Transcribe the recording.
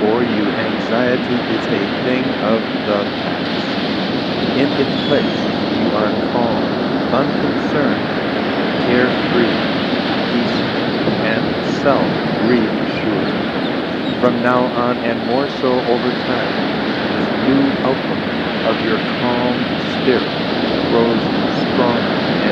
For you, anxiety is a thing of the past. In its place, you are calm, unconcerned, carefree, peaceful, and self-reassured. From now on, and more so over time, this new outlook of your calm spirit grows